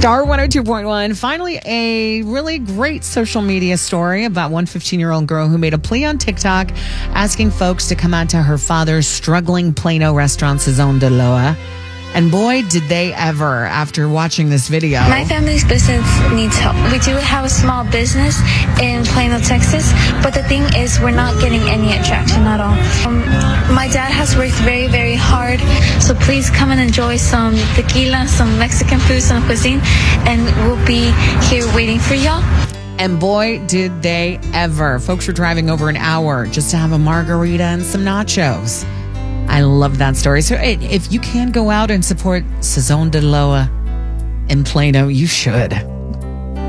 Star 102.1. Finally, a really great social media story about one 15-year-old girl who made a plea on TikTok asking folks to come out to her father's struggling Plano restaurant, Sazon de Loa. And boy, did they ever after watching this video. My family's business needs help. We do have a small business in Plano, Texas, but the thing is we're not getting any attraction at all. My dad has worked very, very hard, so please come and enjoy some tequila, some Mexican food, some cuisine, and we'll be here waiting for y'all. And boy, did they ever. Folks were driving over an hour just to have a margarita and some nachos. I love that story. So if you can go out and support Sazon de Loa in Plano, you should.